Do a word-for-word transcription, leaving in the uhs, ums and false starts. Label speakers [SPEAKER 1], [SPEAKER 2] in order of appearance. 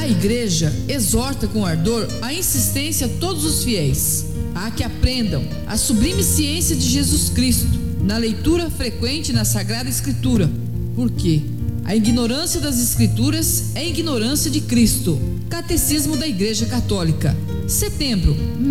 [SPEAKER 1] A Igreja exorta com ardor a insistência a todos os fiéis a que aprendam a sublime ciência de Jesus Cristo na leitura frequente na Sagrada Escritura, porque a ignorância das Escrituras é ignorância de Cristo. Catecismo da Igreja Católica, setembro,